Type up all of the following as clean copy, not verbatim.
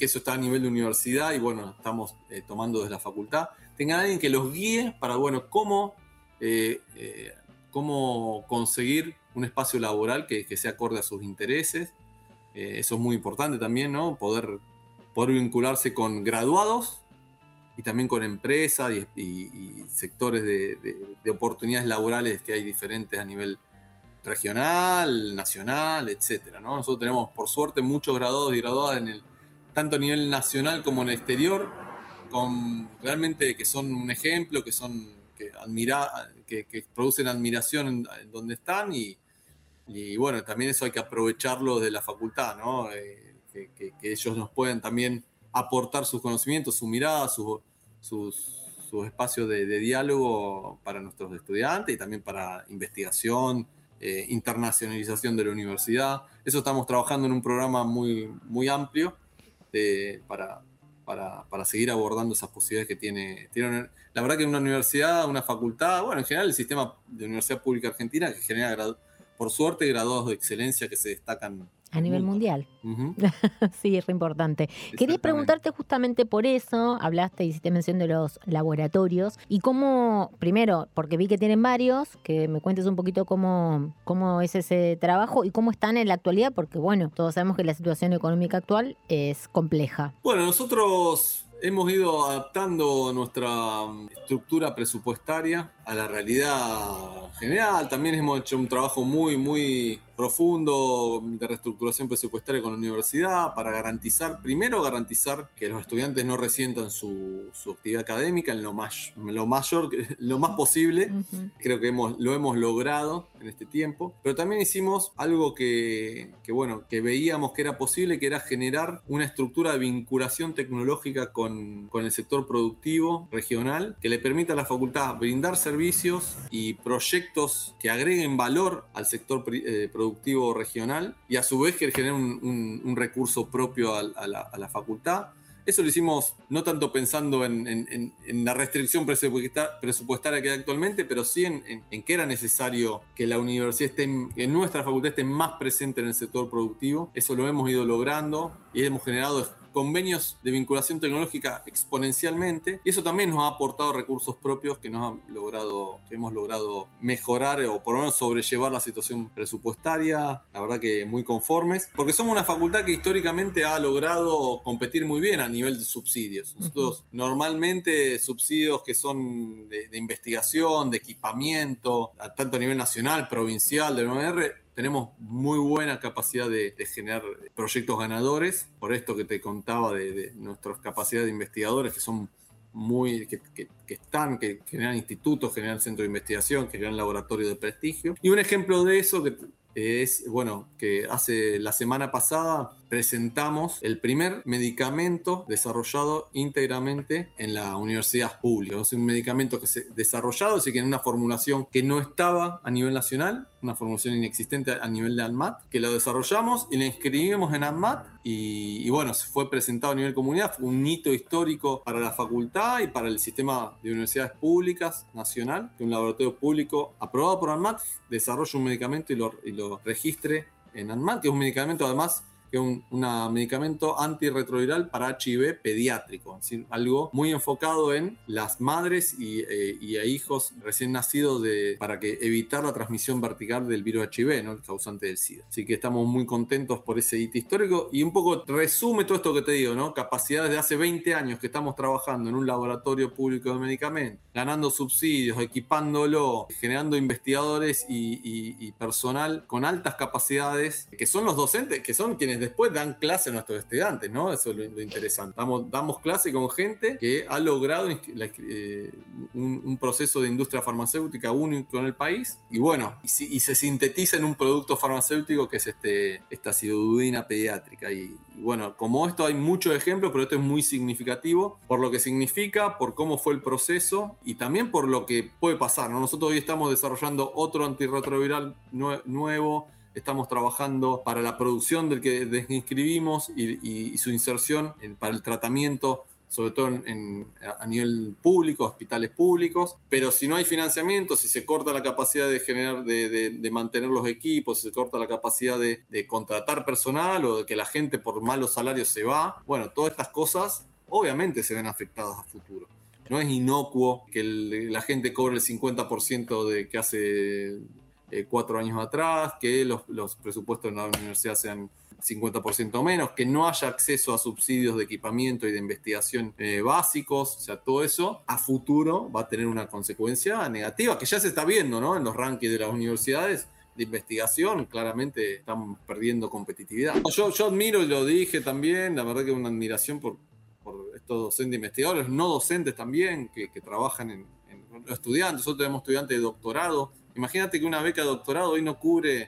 que eso está a nivel de universidad y bueno, estamos tomando desde la facultad, tengan alguien que los guíe para, bueno, cómo conseguir un espacio laboral que sea acorde a sus intereses. Eso es muy importante también, ¿no? Poder vincularse con graduados y también con empresas y sectores de oportunidades laborales que hay diferentes a nivel regional, nacional, etcétera, ¿no? Nosotros tenemos, por suerte, muchos graduados y graduadas tanto a nivel nacional como en el exterior, realmente que son un ejemplo, que producen admiración en donde están y bueno, también eso hay que aprovecharlo de la facultad, ¿no? Que ellos nos puedan también aportar sus conocimientos, su mirada, sus espacios de diálogo para nuestros estudiantes y también para investigación, internacionalización de la universidad. Eso estamos trabajando en un programa muy, muy amplio para seguir abordando esas posibilidades que tiene. La verdad que una universidad, una facultad, bueno, en general el sistema de universidad pública argentina que genera, por suerte, graduados de excelencia que se destacan A nivel mundial. Uh-huh. Sí, es re importante. Quería preguntarte justamente por eso, hablaste y hiciste mención de los laboratorios y cómo, primero, porque vi que tienen varios, que me cuentes un poquito cómo es ese trabajo y cómo están en la actualidad, porque bueno, todos sabemos que la situación económica actual es compleja. Bueno, nosotros hemos ido adaptando nuestra estructura presupuestaria a la realidad general. También hemos hecho un trabajo muy, muy profundo de reestructuración presupuestaria con la universidad para garantizar que los estudiantes no resientan su actividad académica en lo más posible. Uh-huh. Creo que lo hemos logrado en este tiempo, pero también hicimos algo que veíamos que era posible, que era generar una estructura de vinculación tecnológica con el sector productivo regional que le permita a la facultad brindar servicios y proyectos que agreguen valor al sector productivo regional y a su vez que generen un recurso propio a la facultad. Eso lo hicimos no tanto pensando en la restricción presupuestaria que hay actualmente, pero sí en que era necesario que la universidad en nuestra facultad esté más presente en el sector productivo. Eso lo hemos ido logrando y hemos generado convenios de vinculación tecnológica exponencialmente y eso también nos ha aportado recursos propios que hemos logrado mejorar o por lo menos sobrellevar la situación presupuestaria. La verdad que muy conformes, porque somos una facultad que históricamente ha logrado competir muy bien a nivel de subsidios. Nosotros normalmente subsidios que son de investigación, de equipamiento, tanto a nivel nacional, provincial, de UNR, tenemos muy buena capacidad de generar proyectos ganadores, por esto que te contaba de nuestras capacidades de investigadores que son que generan institutos, generan centros de investigación, que generan laboratorios de prestigio. Y un ejemplo de eso que hace la semana pasada presentamos el primer medicamento desarrollado íntegramente en la universidad pública. Es un medicamento que se desarrollado, así que en una formulación que no estaba a nivel nacional, una formulación inexistente a nivel de ANMAT, que lo desarrollamos y lo inscribimos en ANMAT y bueno, se fue presentado a nivel comunidad. Fue un hito histórico para la facultad y para el sistema de universidades públicas nacional, que un laboratorio público aprobado por ANMAT desarrolla un medicamento y lo registre en ANMAT, que es un medicamento además que es un medicamento antirretroviral para HIV pediátrico, es decir, algo muy enfocado en las madres y a hijos recién nacidos para evitar la transmisión vertical del virus HIV, ¿no? El causante del SIDA. Así que estamos muy contentos por ese hito histórico y un poco resume todo esto que te digo, ¿no? Capacidades de hace 20 años que estamos trabajando en un laboratorio público de medicamentos, ganando subsidios, equipándolo, generando investigadores y personal con altas capacidades, que son los docentes, que son quienes después dan clase a nuestros estudiantes, ¿no? Eso es lo interesante. Damos clase con gente que ha logrado un proceso de industria farmacéutica único en el país y bueno, y se sintetiza en un producto farmacéutico que es esta acidudina pediátrica. Y bueno, como esto hay muchos ejemplos, pero esto es muy significativo por lo que significa, por cómo fue el proceso y también por lo que puede pasar, ¿no? Nosotros hoy estamos desarrollando otro antirretroviral nuevo. Estamos trabajando para la producción del que inscribimos y su inserción para el tratamiento sobre todo a nivel público, hospitales públicos, pero si no hay financiamiento, si se corta la capacidad de generar, de mantener los equipos, si se corta la capacidad de contratar personal o de que la gente por malos salarios se va, bueno, todas estas cosas obviamente se ven afectadas a futuro. No es inocuo que la gente cobre el 50% de que hace 4 años atrás, que los presupuestos en la universidad sean 50% menos, que no haya acceso a subsidios de equipamiento y de investigación básicos. O sea, todo eso a futuro va a tener una consecuencia negativa, que ya se está viendo, ¿no? En los rankings de las universidades de investigación, claramente están perdiendo competitividad. Yo admiro, y lo dije también, la verdad que una admiración por estos docentes investigadores, no docentes también, que trabajan en estudiantes. Nosotros tenemos estudiantes de doctorado. Imagínate que una beca de doctorado hoy no cubre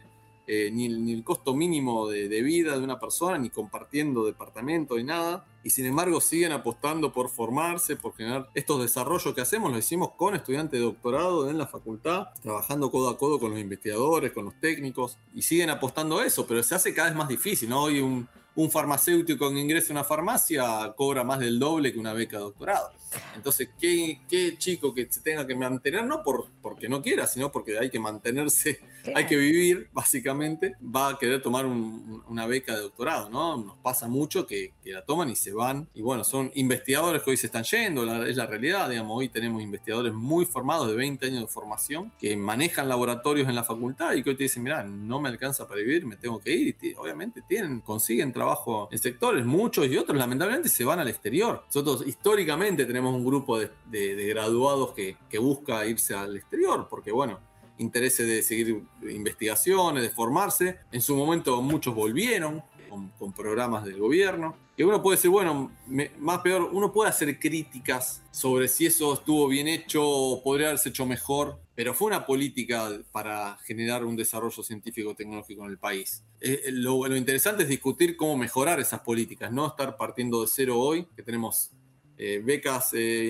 ni el costo mínimo de vida de una persona, ni compartiendo departamento, ni nada. Y sin embargo siguen apostando por formarse, por generar estos desarrollos que hacemos. Lo hicimos con estudiantes de doctorado en la facultad, trabajando codo a codo con los investigadores, con los técnicos, y siguen apostando a eso, pero se hace cada vez más difícil, ¿no? Hoy un farmacéutico que ingresa a una farmacia cobra más del doble que una beca de doctorado. Entonces, ¿qué chico que se tenga que mantener, no porque no quiera, sino porque hay que mantenerse, hay que vivir, básicamente, va a querer tomar una beca de doctorado, ¿no? Nos pasa mucho que la toman y se van. Y bueno, son investigadores que hoy se están yendo, es la realidad, digamos. Hoy tenemos investigadores muy formados, de 20 años de formación, que manejan laboratorios en la facultad y que hoy te dicen, mirá, no me alcanza para vivir, me tengo que ir. Y obviamente consiguen trabajo en sectores, muchos, y otros lamentablemente se van al exterior. Nosotros históricamente tenemos un grupo de graduados que busca irse al exterior, porque bueno, intereses de seguir investigaciones, de formarse. En su momento muchos volvieron con programas del gobierno. Y uno puede decir, bueno, más peor, uno puede hacer críticas sobre si eso estuvo bien hecho o podría haberse hecho mejor, pero fue una política para generar un desarrollo científico-tecnológico en el país. Lo interesante es discutir cómo mejorar esas políticas, no estar partiendo de cero hoy, que tenemos becas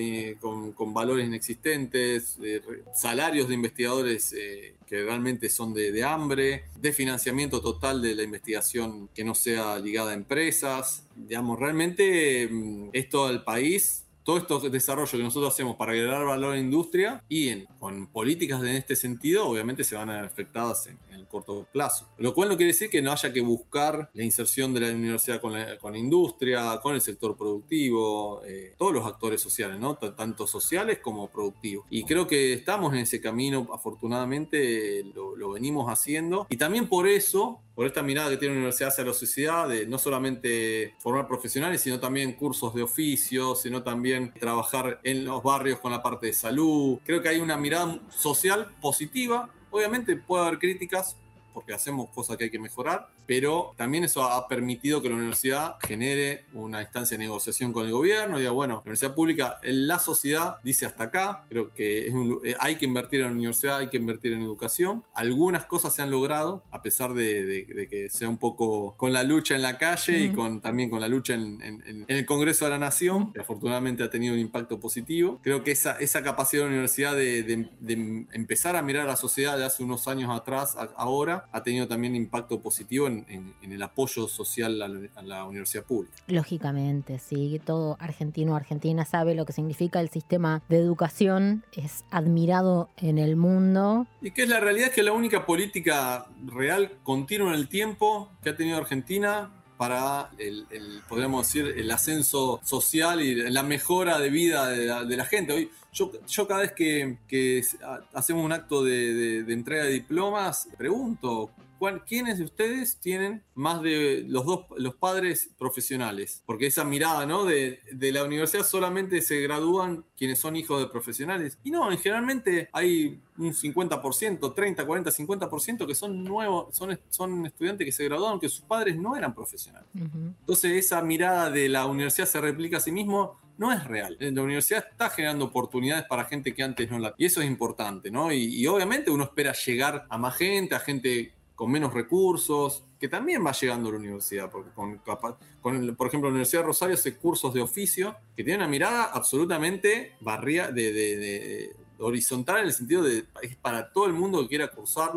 con valores inexistentes, salarios de investigadores que realmente son de hambre, de financiamiento total de la investigación que no sea ligada a empresas. Digamos, realmente esto al país, todos estos desarrollos que nosotros hacemos para agregar valor a la industria y con políticas en este sentido, obviamente se van a ver afectadas en el corto plazo. Lo cual no quiere decir que no haya que buscar la inserción de la universidad con la industria, con el sector productivo, todos los actores sociales, ¿no? Tanto sociales como productivos. Y creo que estamos en ese camino, afortunadamente lo venimos haciendo. Y también por eso, por esta mirada que tiene la universidad hacia la sociedad, de no solamente formar profesionales, sino también cursos de oficio, sino también trabajar en los barrios con la parte de salud. Creo que hay una mirada social positiva. Obviamente puede haber críticas porque hacemos cosas que hay que mejorar, pero también eso ha permitido que la universidad genere una instancia de negociación con el gobierno y diga, bueno, la universidad pública, la sociedad dice hasta acá, creo que hay que invertir en la universidad, hay que invertir en educación. Algunas cosas se han logrado, a pesar de que sea un poco con la lucha en la calle y también con la lucha en el Congreso de la Nación, que afortunadamente ha tenido un impacto positivo. Creo que esa capacidad de la universidad de empezar a mirar a la sociedad de hace unos años atrás, ahora, ha tenido también impacto positivo en el apoyo social a la universidad pública. Lógicamente, sí, todo argentino o argentina sabe lo que significa el sistema de educación, es admirado en el mundo. Y que es la realidad, es que la única política real, continua en el tiempo que ha tenido Argentina para podríamos decir, el ascenso social y la mejora de vida de la gente. Hoy, yo cada vez que hacemos un acto de entrega de diplomas, pregunto, ¿quiénes de ustedes tienen más de los padres profesionales? Porque esa mirada, ¿no? De la universidad solamente se gradúan quienes son hijos de profesionales. Y no, generalmente hay un 50%, 30, 40, 50% que son nuevos, son estudiantes que se graduaron, que sus padres no eran profesionales. Entonces esa mirada de la universidad se replica a sí mismo, no es real. La universidad está generando oportunidades para gente que antes no la... Y eso es importante, ¿no? Y obviamente uno espera llegar a más gente, a gente con menos recursos, que también va llegando a la universidad. Porque por ejemplo, la Universidad de Rosario hace cursos de oficio que tienen una mirada absolutamente horizontal, en el sentido de es para todo el mundo que quiera cursarlo,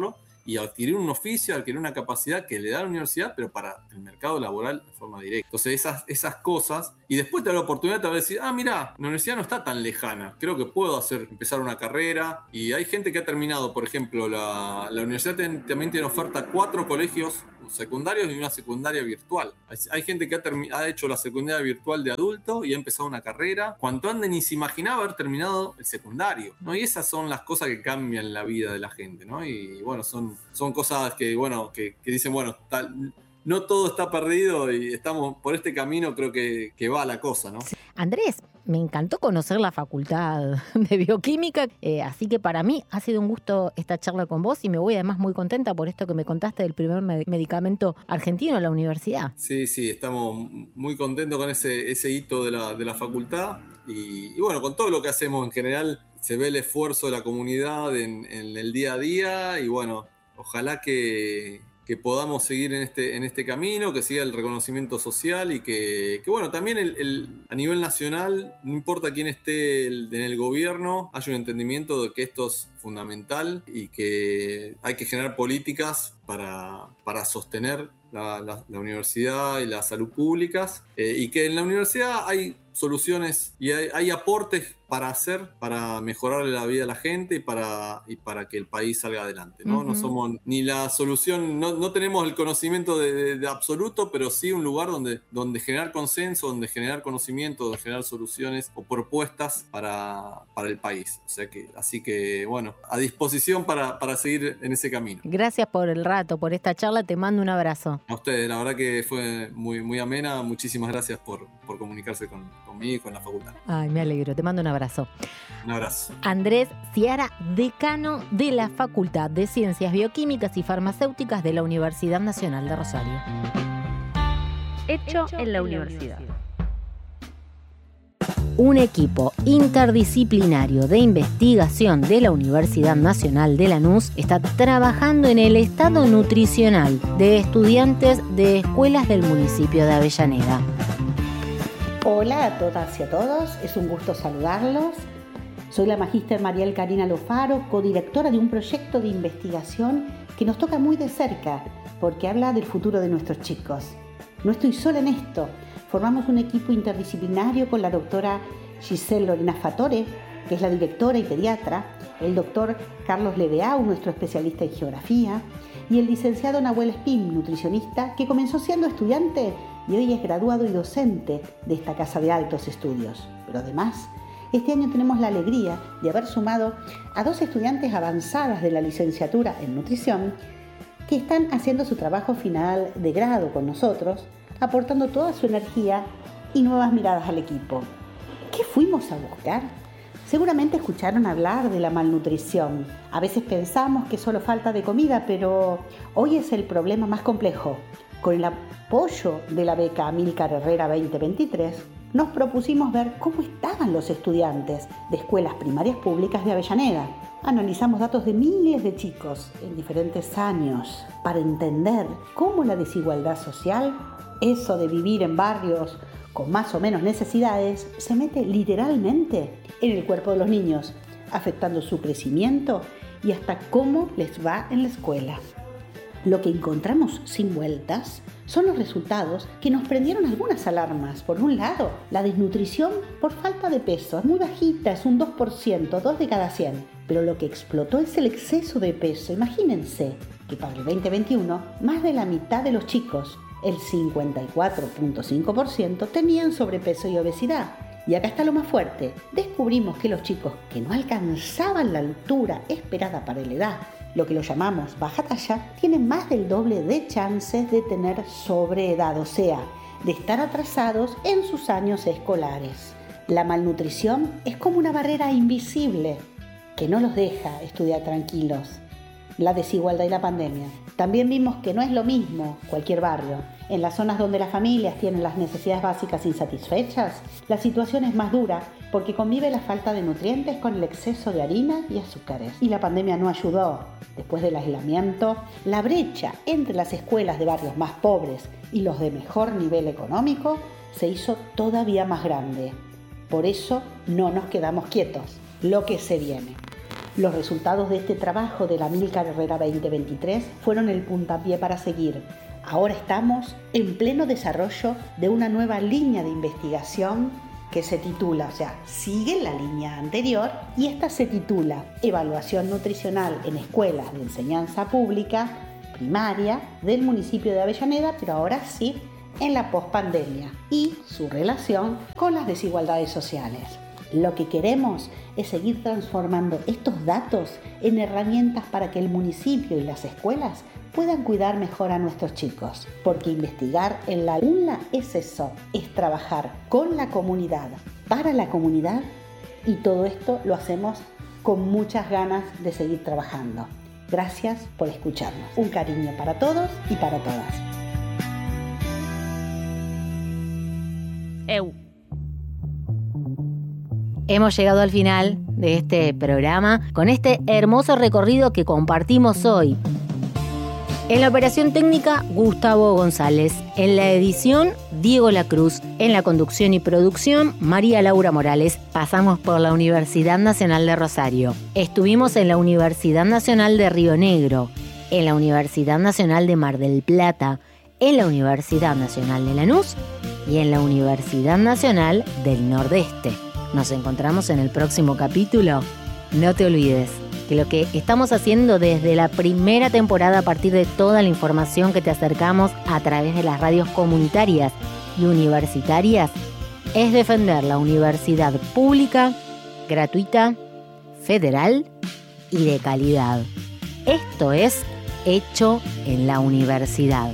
y adquirir un oficio, adquirir una capacidad que le da la universidad, pero para el mercado laboral de forma directa. Entonces esas cosas, y después te da la oportunidad, te va a decir, mira, la universidad no está tan lejana, creo que puedo empezar una carrera, y hay gente que ha terminado, por ejemplo, la universidad también tiene oferta 4 colegios secundarios y una secundaria virtual. Hay gente que ha hecho la secundaria virtual de adulto y ha empezado una carrera cuando antes ni se imaginaba haber terminado el secundario, ¿no? Y esas son las cosas que cambian la vida de la gente, ¿no? Y bueno, son cosas que dicen, bueno, no todo está perdido y estamos por este camino, creo que va la cosa, ¿no? Andrés, me encantó conocer la facultad de bioquímica, así que para mí ha sido un gusto esta charla con vos y me voy además muy contenta por esto que me contaste del primer medicamento argentino en la universidad. Sí, estamos muy contentos con ese hito de la facultad y bueno, con todo lo que hacemos en general se ve el esfuerzo de la comunidad en el día a día y bueno, ojalá que podamos seguir en este camino, que siga el reconocimiento social y que bueno, también a nivel nacional, no importa quién esté en el gobierno, haya un entendimiento de que esto es fundamental y que hay que generar políticas para sostener la universidad y la salud públicas y que en la universidad hay soluciones y hay aportes para hacer, para mejorarle la vida a la gente y para que el país salga adelante, ¿no? Uh-huh. No somos ni la solución, no tenemos el conocimiento de absoluto, pero sí un lugar donde generar consenso, donde generar conocimiento, donde generar soluciones o propuestas para el país. Así que bueno, a disposición para seguir en ese camino. Gracias por el rato, por esta charla, te mando un abrazo. A ustedes, la verdad que fue muy, muy amena, muchísimas gracias por comunicarse conmigo y con la facultad. Ay, me alegro, te mando un abrazo. Un abrazo. Andrés Ciara, decano de la Facultad de Ciencias Bioquímicas y Farmacéuticas de la Universidad Nacional de Rosario. Hecho en la universidad. Un equipo interdisciplinario de investigación de la Universidad Nacional de Lanús está trabajando en el estado nutricional de estudiantes de escuelas del municipio de Avellaneda. Hola a todas y a todos, es un gusto saludarlos. Soy la magíster Mariel Karina Lofaro, codirectora de un proyecto de investigación que nos toca muy de cerca porque habla del futuro de nuestros chicos. No estoy sola en esto, formamos un equipo interdisciplinario con la doctora Giselle Lorena Fatore, que es la directora y pediatra, el doctor Carlos Ledeau, nuestro especialista en geografía, y el licenciado Nahuel Espín, nutricionista, que comenzó siendo estudiante y hoy es graduado y docente de esta casa de altos estudios. Pero además, este año tenemos la alegría de haber sumado a 2 estudiantes avanzadas de la licenciatura en nutrición que están haciendo su trabajo final de grado con nosotros, aportando toda su energía y nuevas miradas al equipo. ¿Qué fuimos a buscar? Seguramente escucharon hablar de la malnutrición. A veces pensamos que solo falta de comida, pero hoy es el problema más complejo. Con el apoyo de la beca Amílcar Herrera 2023, nos propusimos ver cómo estaban los estudiantes de escuelas primarias públicas de Avellaneda. Analizamos datos de miles de chicos en diferentes años para entender cómo la desigualdad social, eso de vivir en barrios con más o menos necesidades, se mete literalmente en el cuerpo de los niños, afectando su crecimiento y hasta cómo les va en la escuela. Lo que encontramos sin vueltas son los resultados que nos prendieron algunas alarmas. Por un lado, la desnutrición por falta de peso es muy bajita, es un 2%, 2 de cada 100. Pero lo que explotó es el exceso de peso. Imagínense que para el 2021, más de la mitad de los chicos, el 54.5%, tenían sobrepeso y obesidad. Y acá está lo más fuerte. Descubrimos que los chicos que no alcanzaban la altura esperada para la edad, lo que lo llamamos baja talla, tienen más del doble de chances de tener sobreedad, o sea, de estar atrasados en sus años escolares. La malnutrición es como una barrera invisible que no los deja estudiar tranquilos. La desigualdad y la pandemia. También vimos que no es lo mismo cualquier barrio. En las zonas donde las familias tienen las necesidades básicas insatisfechas, la situación es más dura porque convive la falta de nutrientes con el exceso de harina y azúcares. Y la pandemia no ayudó. Después del aislamiento, la brecha entre las escuelas de barrios más pobres y los de mejor nivel económico se hizo todavía más grande. Por eso no nos quedamos quietos. Lo que se viene. Los resultados de este trabajo de la Amílcar Herrera 2023 fueron el puntapié para seguir. Ahora estamos en pleno desarrollo de una nueva línea de investigación que se titula, sigue la línea anterior, y esta se titula Evaluación Nutricional en Escuelas de Enseñanza Pública Primaria del municipio de Avellaneda, pero ahora sí en la pospandemia y su relación con las desigualdades sociales. Lo que queremos es seguir transformando estos datos en herramientas para que el municipio y las escuelas puedan cuidar mejor a nuestros chicos, porque investigar en la UNLA es eso, es trabajar con la comunidad, para la comunidad, y todo esto lo hacemos con muchas ganas de seguir trabajando. Gracias por escucharnos. Un cariño para todos y para todas. Hemos llegado al final de este programa con este hermoso recorrido que compartimos hoy. En la operación técnica, Gustavo González. En la edición, Diego Lacruz. En la conducción y producción, María Laura Morales. Pasamos por la Universidad Nacional de Rosario. Estuvimos en la Universidad Nacional de Río Negro, en la Universidad Nacional de Mar del Plata, en la Universidad Nacional de Lanús y en la Universidad Nacional del Nordeste. Nos encontramos en el próximo capítulo. No te olvides que lo que estamos haciendo desde la primera temporada, a partir de toda la información que te acercamos a través de las radios comunitarias y universitarias, es defender la universidad pública, gratuita, federal y de calidad. Esto es Hecho en la Universidad.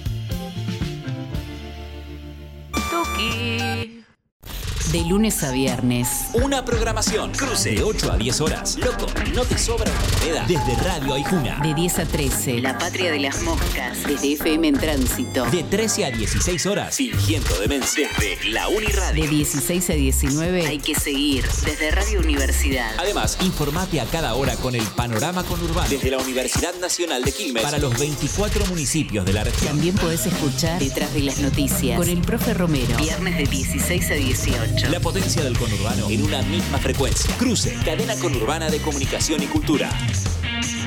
De lunes a viernes. Una programación. Cruce de 8 a 10 horas. Loco, no te sobra una moneda. Desde Radio Aijuna. De 10 a 13. La Patria de las Moscas. Desde FM en Tránsito. De 13 a 16 horas. Fingiendo demencia. Desde la Uniradio. De 16 a 19. Hay que seguir. Desde Radio Universidad. Además, informate a cada hora con el panorama conurbano. Desde la Universidad Nacional de Quilmes. Para los 24 municipios de la región. También podés escuchar Detrás de las Noticias. Con el profe Romero. Viernes de 16 a 18. La potencia del conurbano en una misma frecuencia. Cruce, cadena conurbana de comunicación y cultura.